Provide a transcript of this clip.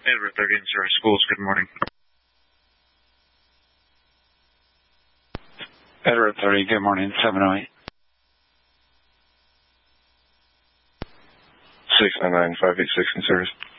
Edward 30 in service schools, good morning. Edward 30, good morning, 708. 699-586 in service.